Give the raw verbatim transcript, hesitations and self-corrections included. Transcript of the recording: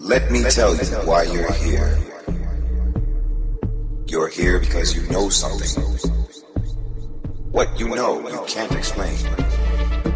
Let me tell you why you're here. You're here because you know something. What you know, you can't explain.